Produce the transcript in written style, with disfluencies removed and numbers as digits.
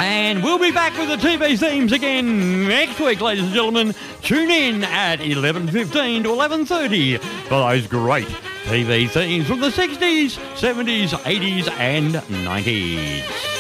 And we'll be back with the TV themes again next week, ladies and gentlemen. Tune in at 11:15 to 11:30 for those great TV themes from the 60s, 70s, 80s and 90s.